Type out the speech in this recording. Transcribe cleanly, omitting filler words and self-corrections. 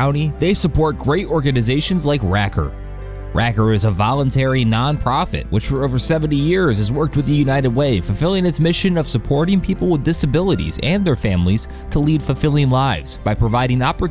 County, they support great organizations like Racker. Racker is a voluntary nonprofit which for over 70 years has worked with the United Way, fulfilling its mission of supporting people with disabilities and their families to lead fulfilling lives by providing opportunities